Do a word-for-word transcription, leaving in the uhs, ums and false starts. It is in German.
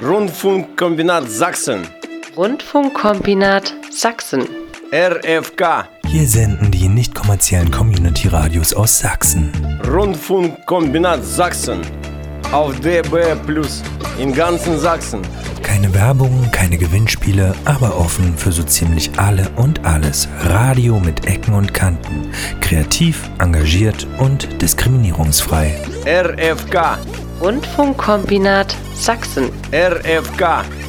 Rundfunkkombinat Sachsen. Rundfunkkombinat Sachsen. R F K. Hier senden die nicht kommerziellen Community-Radios aus Sachsen. Rundfunkkombinat Sachsen. Auf D B Plus in ganzen Sachsen. Keine Werbung, keine Gewinnspiele, aber offen für so ziemlich alle und alles. Radio mit Ecken und Kanten. Kreativ, engagiert und diskriminierungsfrei. R F K. Rundfunkkombinat Sachsen. R F K.